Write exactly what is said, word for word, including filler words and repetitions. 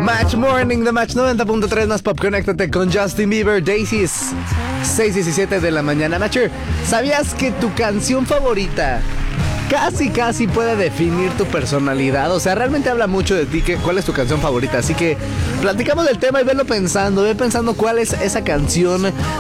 Match Morning de Match noventa punto tres más Pop. Conéctate con Justin Bieber, Daisies. seis diecisiete de la mañana. Matcher, ¿sabías que tu canción favorita casi casi puede definir tu personalidad? O sea, realmente habla mucho de ti, que, cuál es tu canción favorita. Así que platicamos del tema y velo pensando, ve pensando cuál es esa canción